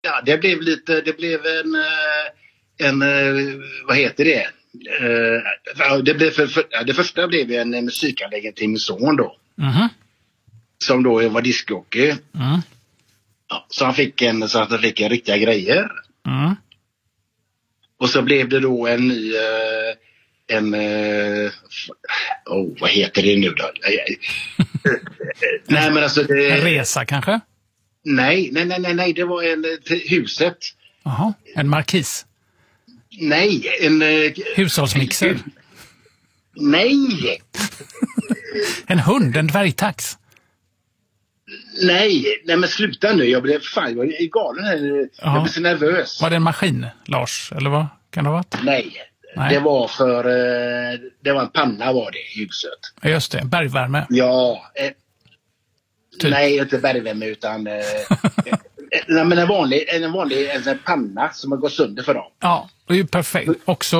Ja, det blev en vad heter det? Det första blev en musikanläggning till min son då. Mhm. Som då var diskjockey. Mm. Ja, så han fick en riktiga grejer. Mm. Och så blev det då en ny vad heter det nu då? Nej, men alltså En resa kanske? Nej, det var till huset. Jaha, en markis. Nej, en Hushållsmixer. Nej. En hund, en dvärgtax. Nej, men sluta nu. Jag är galen här. Jag blir så nervös. Var det en maskin, Lars? Eller vad kan det ha varit? Nej. Det var en panna var det i huset. Ja, just det, bergvärme. Ja. Typ. Nej, inte bergvärme utan men en vanlig panna som har gått sönder för dem. Ja, det är ju perfekt. Också